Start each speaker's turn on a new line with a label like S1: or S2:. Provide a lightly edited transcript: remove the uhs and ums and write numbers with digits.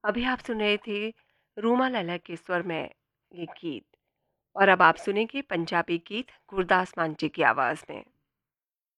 S1: अभी आप सुन रहे थे रूमा लैला के स्वर में ये गीत। और अब आप सुनेंगे पंजाबी गीत गुरदास मान जी की आवाज़ में।